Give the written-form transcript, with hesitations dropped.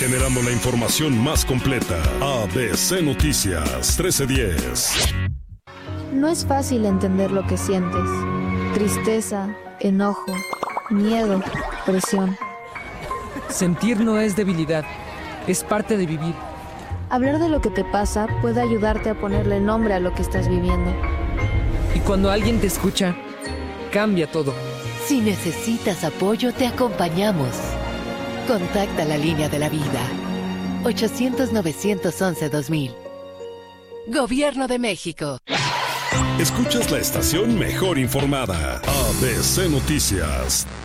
generando la información más completa. ABC Noticias 1310. No es fácil entender lo que sientes. Tristeza, enojo, miedo, presión. Sentir no es debilidad, es parte de vivir. Hablar de lo que te pasa puede ayudarte a ponerle nombre a lo que estás viviendo. Y cuando alguien te escucha, cambia todo. Si necesitas apoyo, te acompañamos. Contacta la línea de la vida. 800-911-2000. Gobierno de México. Escuchas la estación mejor informada. ABC Noticias.